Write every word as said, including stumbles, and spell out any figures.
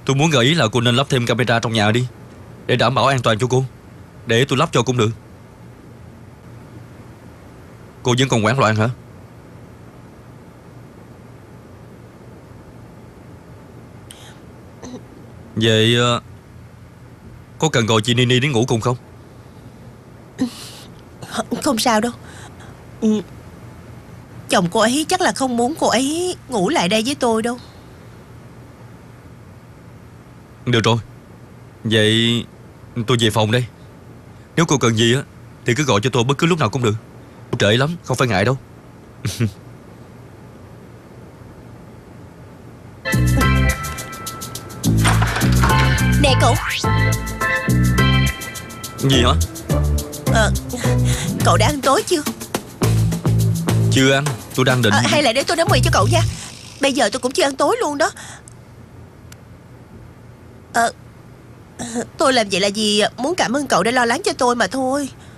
Tôi muốn gợi ý là cô nên lắp thêm camera trong nhà đi, để đảm bảo an toàn cho cô. Để tôi lắp cho cũng được. Cô vẫn còn hoảng loạn hả? Vậy có cần gọi chị Nini đến ngủ cùng không? Không sao đâu. Chồng cô ấy chắc là không muốn cô ấy ngủ lại đây với tôi đâu. Được rồi, vậy tôi về phòng đây. Nếu cô cần gì á thì cứ gọi cho tôi bất cứ lúc nào cũng được. Trễ lắm, không phải ngại đâu. Nè cậu. Gì hả? Ờ, cậu đã ăn tối chưa? Chưa ăn, tôi đang định à, Hay là để tôi nấu mì cho cậu nha. Bây giờ tôi cũng chưa ăn tối luôn đó. Ờ, tôi làm vậy là vì muốn cảm ơn cậu đã lo lắng cho tôi mà thôi.